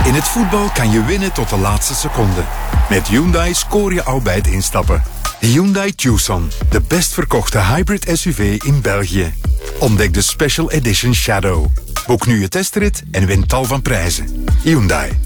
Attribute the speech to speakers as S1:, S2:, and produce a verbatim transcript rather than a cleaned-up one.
S1: In het voetbal kan je winnen tot de laatste seconde. Met Hyundai scoor je al bij het instappen. Hyundai Tucson, de best verkochte hybrid S U V in België. Ontdek de Special Edition Shadow. Boek nu je testrit en win tal van prijzen. Hyundai.